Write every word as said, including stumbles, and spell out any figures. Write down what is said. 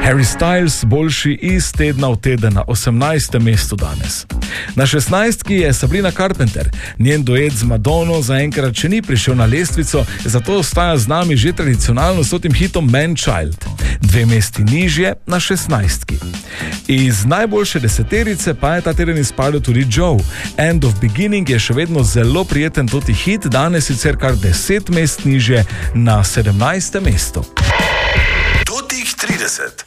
Harry Styles boljši iz tedna v teden na osemnajstem mestu danes. Na šestnajstki je Sabrina Carpenter. Njen duet z Madonno zaenkrat še ni prišel na lestvico, zato ostaja z nami že tradicionalno s tem hitom Man Child. Dve mesti nižje na šestnajstki. Iz najboljše deseterice pa je ta teden izpadel tudi Joe. End of Beginning je še vedno zelo prijeten toti hit, danes sicer kar deset mest nižje na sedemnajstem mestu. Totih trideset.